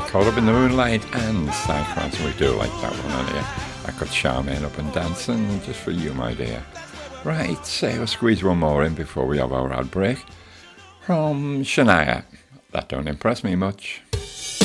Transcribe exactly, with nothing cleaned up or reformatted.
Caught Up in the Moonlight and Cyclones. We do like that one on here. I got Charmaine up and dancing just for you, my dear. Right, say we'll squeeze one more in before we have our ad break. From Shania. That don't impress me much.